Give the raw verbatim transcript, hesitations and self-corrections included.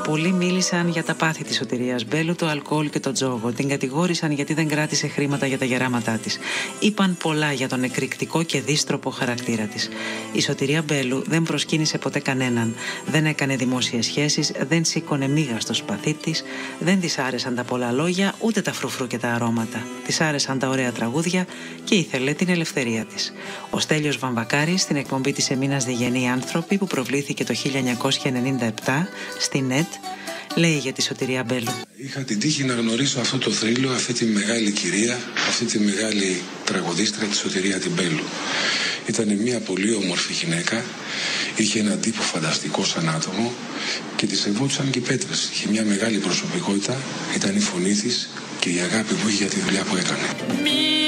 Πολλοί μίλησαν για τα πάθη της Σωτηρίας Μπέλου, το αλκοόλ και το τζόγο. Την κατηγόρησαν γιατί δεν κράτησε χρήματα για τα γεράματά της. Είπαν πολλά για τον εκρηκτικό και δύστροπο χαρακτήρα της. Η Σωτηρία Μπέλου δεν προσκύνησε ποτέ κανέναν. Δεν έκανε δημόσιες σχέσεις, δεν σήκωνε μίγα στο σπαθί της, δεν της άρεσαν τα πολλά λόγια, ούτε τα φρουφρού και τα αρώματα. Της άρεσαν τα ωραία τραγούδια και ήθελε την ελευθερία της. Ο Στέλιος Βαμβακάρης, στην εκπομπή της Εμίνας Διγενή Άνθρωποι, που προβλήθηκε το χίλια εννιακόσια ενενήντα επτά στην ΕΤ, λέει για τη Σωτηρία Μπέλου. Είχα την τύχη να γνωρίσω αυτό το θρύλο, αυτή τη μεγάλη κυρία, αυτή τη μεγάλη τραγουδίστρια, τη Σωτηρία την Μπέλου. Ήταν μια πολύ όμορφη γυναίκα, είχε έναν τύπο φανταστικό σαν άτομο και τη σεβόντουσαν και οι πέτρες. Είχε μια μεγάλη προσωπικότητα, ήταν η φωνή της και η αγάπη που είχε για τη δουλειά που έκανε.